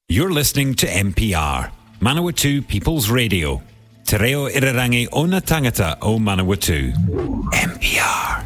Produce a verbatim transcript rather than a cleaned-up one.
You're listening to M P R, Manawatu People's Radio. Te reo irarangi o na tangata o Manawatu. M P R.